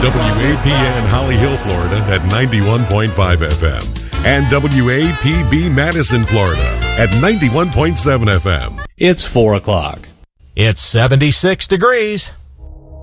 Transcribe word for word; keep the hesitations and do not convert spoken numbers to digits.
W A P N Holly Hill, Florida at ninety-one point five F M and W A P B Madison, Florida at ninety-one point seven F M. It's four o'clock. It's seventy-six degrees.